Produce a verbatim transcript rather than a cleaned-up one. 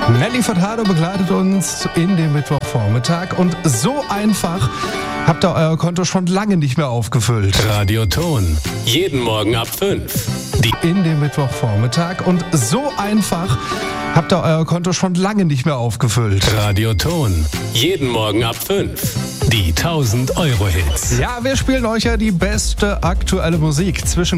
Nelly Furtado begleitet uns in dem Mittwochvormittag und so einfach habt ihr euer Konto schon lange nicht mehr aufgefüllt. Radioton. Jeden Morgen ab fünf. Die In dem Mittwochvormittag und so einfach habt ihr euer Konto schon lange nicht mehr aufgefüllt. Radioton. Jeden Morgen ab fünf. Die tausend Euro Hits. Ja, wir spielen euch ja die beste aktuelle Musik zwischen